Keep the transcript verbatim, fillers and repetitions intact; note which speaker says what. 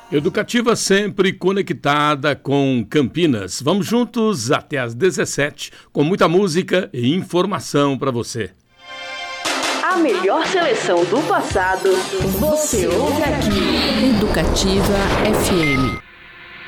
Speaker 1: Educativa sempre conectada com Campinas. Vamos juntos até às dezessete com muita música e informação para você.
Speaker 2: A melhor seleção do passado você ouve aqui.
Speaker 3: Educativa F M.